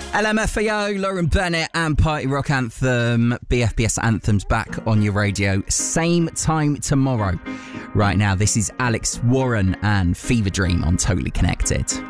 LMFAO, Lauren Bennett and Party Rock Anthem. BFBS Anthems back on your radio. Same time tomorrow. Right now, this is Alex Warren and Fever Dream on Totally Connected.